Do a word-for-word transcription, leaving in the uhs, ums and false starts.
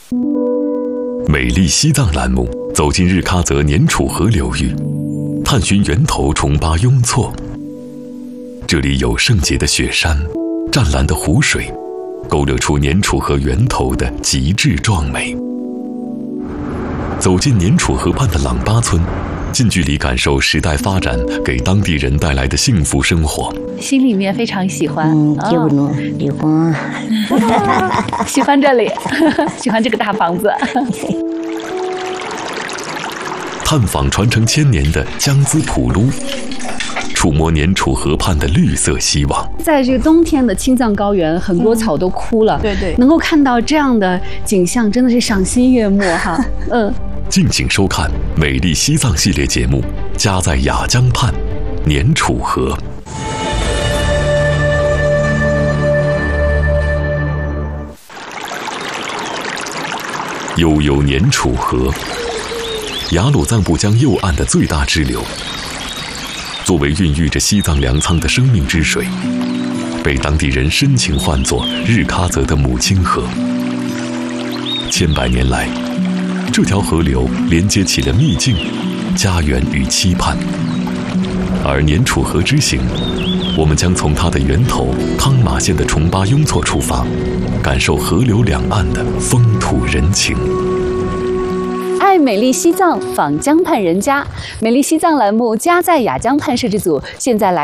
美丽西藏栏目走进日喀则年楚河流域，探寻源头重巴雍措。这里有圣洁的雪山、湛蓝的湖水，勾勒出年楚河源头的极致壮美。走进年楚河畔的朗巴村，近距离感受时代发展给当地人带来的幸福生活， 心里面非常喜欢。 嗯，就能喜欢， 喜欢这里，喜欢这个大房子。 探访传承千年的江孜普噜，触摸年楚河畔的绿色希望。 在这个冬天的青藏高原，很多草都枯了， 嗯、对对， 能够看到这样的景象，真的是赏心悦目哈。嗯。 敬请收看《美丽西藏》系列节目《家在雅江畔，年楚河》。悠悠年楚河，雅鲁藏布江右岸的最大支流，作为孕育着西藏粮仓的生命之水，被当地人深情唤作日喀则的母亲河。千百年来，这条河流连接起了秘境、家园与期盼。而年楚河之行，我们将从它的源头汤马县的重巴雍措出发，感受河流两岸的风土人情。 爱美丽西藏，访江畔人家。美丽西藏栏目《家在雅江畔》摄制组现在来。